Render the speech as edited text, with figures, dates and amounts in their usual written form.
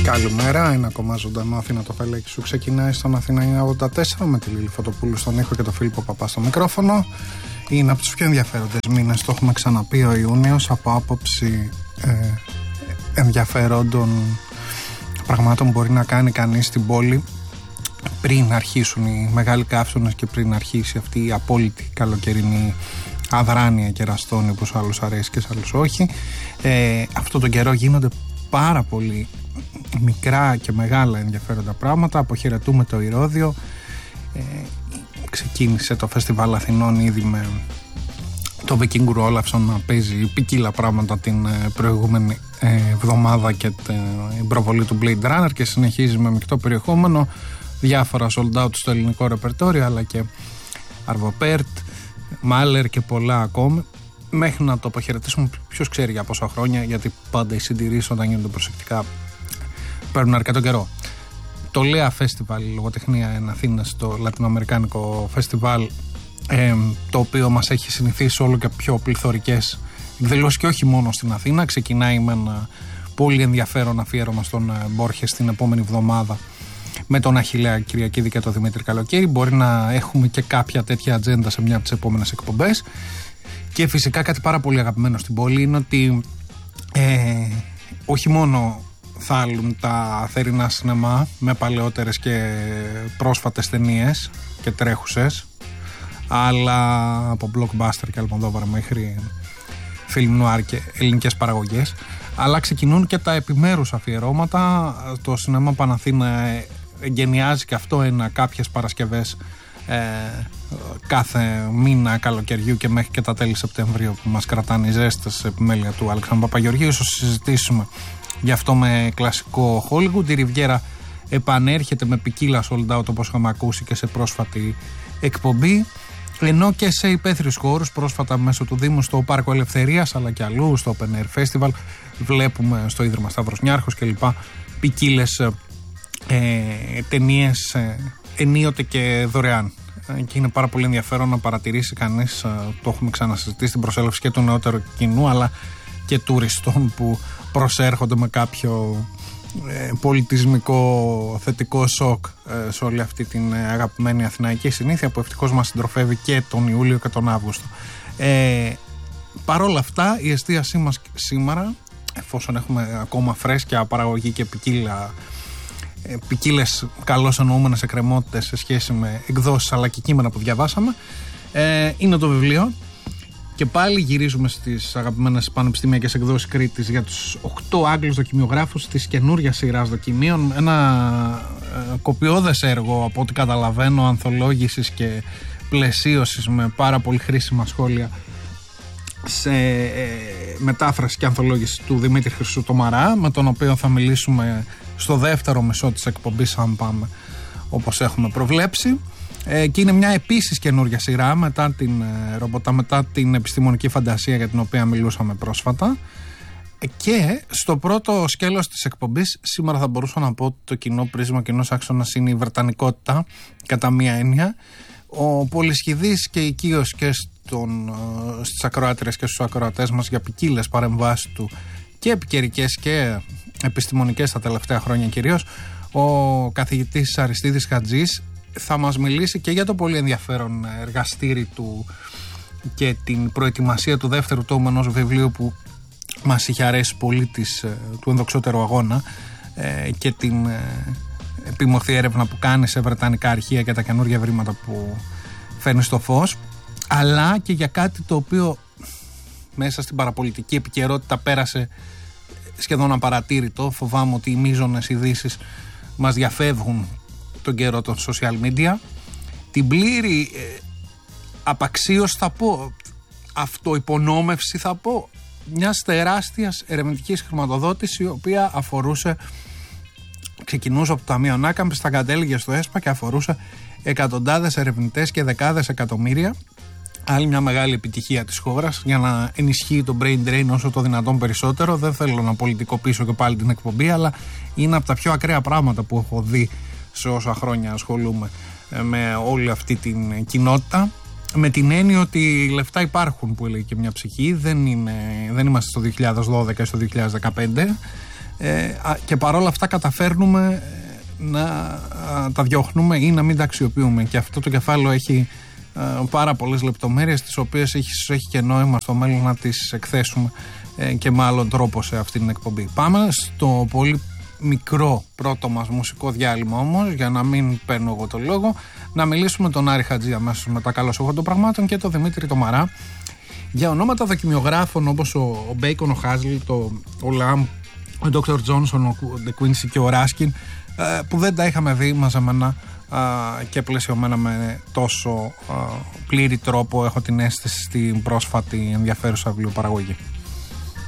Καλημέρα, είναι ακόμα ζωντανό Αθήνα το Φελέκι σου. Ξεκινάει στον Αθήνα 84 με τη Λίλη Φωτοπούλου στον ήχο και το Φίλιππο Παπά στο μικρόφωνο. Είναι από τους πιο ενδιαφέροντες μήνες, το έχουμε ξαναπεί, ο Ιούνιος, από άποψη ενδιαφέροντων πραγμάτων που μπορεί να κάνει κανείς στην πόλη πριν αρχίσουν οι μεγάλοι καύσονες και πριν αρχίσει αυτή η απόλυτη καλοκαιρινή αδράνεια και ραστόνη που σε άλλους αρέσει και σε άλλους όχι. Αυτό τον καιρό γίνονται πάρα πολύ μικρά και μεγάλα ενδιαφέροντα πράγματα. Αποχαιρετούμε το Ηρώδειο. Ξεκίνησε το Φεστιβάλ Αθηνών ήδη με το Βικίνγκουρ Όλαφσον να παίζει ποικίλα πράγματα την προηγούμενη εβδομάδα και την προβολή του Blade Runner, και συνεχίζει με μεικτό περιεχόμενο, διάφορα sold out στο ελληνικό ρεπερτόριο, αλλά και Αρβοπέρτ, Μάλερ και πολλά ακόμη, μέχρι να το αποχαιρετήσουμε ποιος ξέρει για πόσα χρόνια, γιατί πάντα οι συντηρήσεις όταν γίνονται προσεκτικά παίρνουν αρκετό καιρό. Το Λέα Festival, η λογοτεχνία εν Αθήνας, το λατινοαμερικάνικο φεστιβάλ, το οποίο μας έχει συνηθίσει όλο και πιο πληθωρικές εκδηλώσεις και όχι μόνο στην Αθήνα. Ξεκινάει με ένα πολύ ενδιαφέρον αφιέρωμα στον Μπόρχες την επόμενη εβδομάδα με τον Αχιλλέα Κυριακίδη και τον Δημήτρη Καλοκαίρι. Μπορεί να έχουμε και κάποια τέτοια ατζέντα σε μια από τις επόμενες εκπομπές. Και φυσικά κάτι πάρα πολύ αγαπημένο στην πόλη είναι ότι όχι μόνο θα άλλουν τα θερινά σινεμά με παλαιότερες και πρόσφατες ταινίες και τρέχουσες, αλλά από blockbuster και Αλμοδόβαρ μέχρι film noir και ελληνικές παραγωγές, αλλά ξεκινούν και τα επιμέρους αφιερώματα. Το Σινεμά Παναθήνα εγκαινιάζει και αυτό κάποιες Παρασκευές κάθε μήνα καλοκαιριού και μέχρι και τα τέλη Σεπτεμβρίου, που μας κρατάνε οι ζέστες επιμέλεια του Αλεξάνδρου Παπαγεωργίου. Ίσως συζητήσουμε γι' αυτό με κλασικό Hollywood. Η Ριβιέρα επανέρχεται με ποικίλα sold out, όπως είχαμε ακούσει και σε πρόσφατη εκπομπή, ενώ και σε υπαίθριους χώρους πρόσφατα μέσω του Δήμου στο Πάρκο Ελευθερίας, αλλά και αλλού στο Open Air Festival, βλέπουμε στο Ίδρυμα Σταύρος Νιάρχος κλπ. Ποικίλες ταινίες ενίοτε και δωρεάν. Και είναι πάρα πολύ ενδιαφέρον να παρατηρήσει κανείς, το έχουμε ξανασυζητήσει, την προσέλευση και του νεότερου κοινού, αλλά και τουριστών που προσέρχονται με κάποιο πολιτισμικό θετικό σοκ σε όλη αυτή την αγαπημένη αθηναϊκή συνήθεια που ευτυχώς μας συντροφεύει και τον Ιούλιο και τον Αύγουστο. Παρόλα αυτά, η εστίασή μας σήμερα, εφόσον έχουμε ακόμα φρέσκια παραγωγή και ποικίλες καλώς εννοούμενες εκκρεμότητες σε σχέση με εκδόσεις αλλά και κείμενα που διαβάσαμε, είναι το βιβλίο. Και πάλι γυρίζουμε στις αγαπημένες πανεπιστημιακές εκδόσεις Κρήτης για τους 8 Άγγλους δοκιμιογράφους της καινούργιας σειράς δοκιμίων. Ένα κοπιώδες έργο, από ό,τι καταλαβαίνω, ανθολόγησης και πλαισίωσης με πάρα πολύ χρήσιμα σχόλια σε μετάφραση και ανθολόγηση του Δημήτρη Χρυσού-Τομαρά, με τον οποίο θα μιλήσουμε στο δεύτερο μισό της εκπομπής, αν πάμε όπως έχουμε προβλέψει. Και είναι μια επίσης καινούργια σειρά μετά την ρομποτά, μετά την επιστημονική φαντασία για την οποία μιλούσαμε πρόσφατα. Και στο πρώτο σκέλος της εκπομπής σήμερα θα μπορούσα να πω ότι το κοινό πρίσμα, ο κοινός άξονας είναι η βρετανικότητα κατά μία έννοια. Ο πολυσχηδής και οικείος και στις ακροάτριες και στους ακροατές μας για ποικίλες παρεμβάσεις του και επικαιρικές και επιστημονικές τα τελευταία χρόνια κυρίως, ο καθηγητής Αριστίδης Χατζής θα μας μιλήσει και για το πολύ ενδιαφέρον εργαστήρι του και την προετοιμασία του δεύτερου τόμου ενός βιβλίου που μας είχε αρέσει πολύ του ενδοξότερου αγώνα, και την επίμορφη έρευνα που κάνει σε βρετανικά αρχεία και τα καινούργια βρήματα που φέρνει στο φως, αλλά και για κάτι το οποίο μέσα στην παραπολιτική επικαιρότητα πέρασε σχεδόν απαρατήρητο. Φοβάμαι ότι οι μείζονες ειδήσεις μας διαφεύγουν τον καιρό των social media. Την πλήρη απαξίωση, θα πω, αυτοϋπονόμευση, θα πω, μιας τεράστιας ερευνητικής χρηματοδότησης, η οποία ξεκινούσε από το Ταμείο Ανάκαμψης, τα κατέληγε στο ΕΣΠΑ και αφορούσε εκατοντάδες ερευνητές και δεκάδες εκατομμύρια. Άλλη μια μεγάλη επιτυχία της χώρας για να ενισχύει το brain drain όσο το δυνατόν περισσότερο. Δεν θέλω να πολιτικοποιήσω και πάλι την εκπομπή, αλλά είναι από τα πιο ακραία πράγματα που έχω δει σε όσα χρόνια ασχολούμαι με όλη αυτή την κοινότητα. Με την έννοια ότι λεφτά υπάρχουν, που έλεγε και μια ψυχή. Δεν είμαστε στο 2012 ή στο 2015. και παρόλα αυτά καταφέρνουμε να τα διώχνουμε ή να μην τα αξιοποιούμε. Και αυτό το κεφάλαιο έχει πάρα πολλές λεπτομέρειες, τις οποίες έχει και νόημα στο μέλλον να τις εκθέσουμε και με άλλον τρόπο σε αυτή την εκπομπή. Πάμε στο πολύ μικρό πρώτο μας μουσικό διάλειμμα όμως, για να μην παίρνω εγώ το λόγο, να μιλήσουμε τον Άρη Χατζή αμέσως μετά καλώς εγώ των πραγμάτων και τον Δημήτρη το Μαρά για ονόματα δοκιμιογράφων όπως ο Μπέικον, ο Χάζλ, ο Λαμ, ο Dr. Johnson, ο De Quincy και ο Ράσκιν, που δεν τα είχαμε δει μαζεμένα και πλαισιωμένα με τόσο πλήρη τρόπο, έχω την αίσθηση, στην πρόσφατη ενδιαφέρουσα βιβλιοπαραγωγή.